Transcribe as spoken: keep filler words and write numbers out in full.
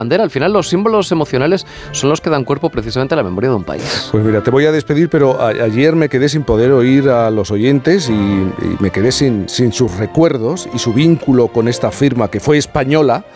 Ander, al final los símbolos emocionales son los que dan cuerpo precisamente a la memoria de un país. Pues mira, te voy a despedir, pero a- ayer me quedé sin poder oír a los oyentes y, y me quedé sin, sin sus recuerdos y su vínculo con esta firma que fue española,